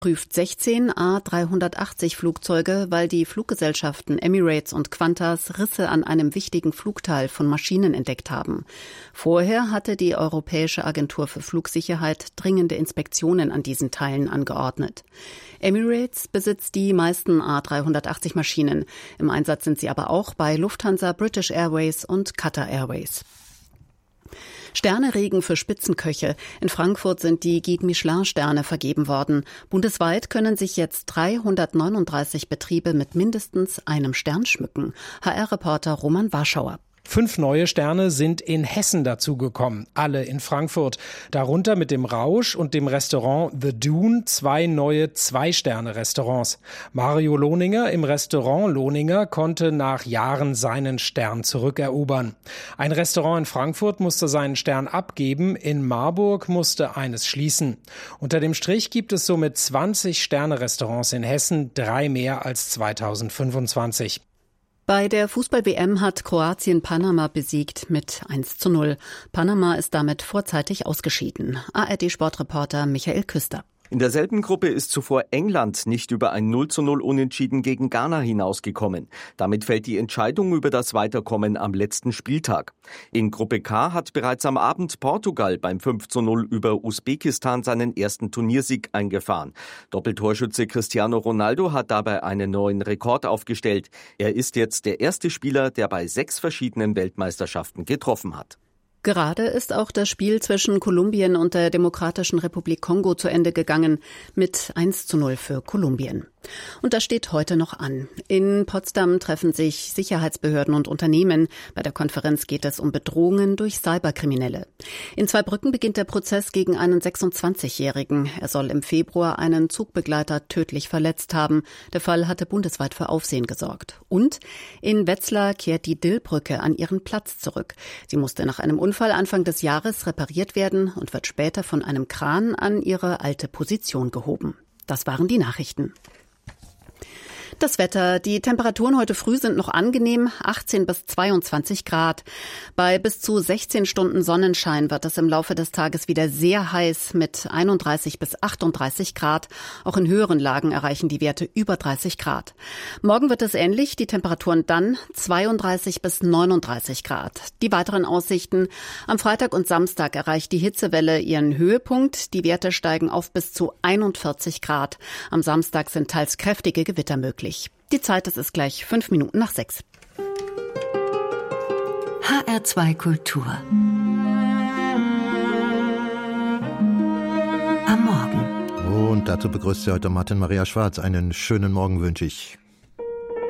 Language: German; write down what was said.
Prüft 16 A380-Flugzeuge, weil die Fluggesellschaften Emirates und Qantas Risse an einem wichtigen Flugteil von Maschinen entdeckt haben. Vorher hatte die Europäische Agentur für Flugsicherheit dringende Inspektionen an diesen Teilen angeordnet. Emirates besitzt die meisten A380-Maschinen. Im Einsatz sind sie aber auch bei Lufthansa, British Airways und Qatar Airways. Sterneregen für Spitzenköche. In Frankfurt sind die Guide Michelin-Sterne vergeben worden. Bundesweit können sich jetzt 339 Betriebe mit mindestens einem Stern schmücken. HR-Reporter Roman Warschauer. 5 neue Sterne sind in Hessen dazugekommen, alle in Frankfurt. Darunter mit dem Rausch und dem Restaurant The Dune 2 neue 2-Sterne-Restaurants. Mario Lohninger im Restaurant Lohninger konnte nach Jahren seinen Stern zurückerobern. Ein Restaurant in Frankfurt musste seinen Stern abgeben, in Marburg musste eines schließen. Unter dem Strich gibt es somit 20 Sterne-Restaurants in Hessen, 3 mehr als 2025. Bei der Fußball-WM hat Kroatien Panama besiegt mit 1:0. Panama ist damit vorzeitig ausgeschieden. ARD-Sportreporter Michael Küster. In derselben Gruppe ist zuvor England nicht über ein 0:0 Unentschieden gegen Ghana hinausgekommen. Damit fällt die Entscheidung über das Weiterkommen am letzten Spieltag. In Gruppe K hat bereits am Abend Portugal beim 5:0 über Usbekistan seinen ersten Turniersieg eingefahren. Doppeltorschütze Cristiano Ronaldo hat dabei einen neuen Rekord aufgestellt. Er ist jetzt der erste Spieler, der bei 6 verschiedenen Weltmeisterschaften getroffen hat. Gerade ist auch das Spiel zwischen Kolumbien und der Demokratischen Republik Kongo zu Ende gegangen mit 1:0 für Kolumbien. Und das steht heute noch an. In Potsdam treffen sich Sicherheitsbehörden und Unternehmen. Bei der Konferenz geht es um Bedrohungen durch Cyberkriminelle. In Zweibrücken beginnt der Prozess gegen einen 26-Jährigen. Er soll im Februar einen Zugbegleiter tödlich verletzt haben. Der Fall hatte bundesweit für Aufsehen gesorgt. Und in Wetzlar kehrt die Dillbrücke an ihren Platz zurück. Sie musste nach einem Unfall Anfang des Jahres repariert werden und wird später von einem Kran an ihre alte Position gehoben. Das waren die Nachrichten. Das Wetter. Die Temperaturen heute früh sind noch angenehm, 18 bis 22 Grad. Bei bis zu 16 Stunden Sonnenschein wird es im Laufe des Tages wieder sehr heiß mit 31 bis 38 Grad. Auch in höheren Lagen erreichen die Werte über 30 Grad. Morgen wird es ähnlich, die Temperaturen dann 32 bis 39 Grad. Die weiteren Aussichten. Am Freitag und Samstag erreicht die Hitzewelle ihren Höhepunkt. Die Werte steigen auf bis zu 41 Grad. Am Samstag sind teils kräftige Gewitter möglich. Die Zeit, es ist gleich 5 Minuten nach 6. HR2 Kultur. Am Morgen. Und dazu begrüßt Sie heute Martin Maria Schwarz. Einen schönen Morgen wünsche ich.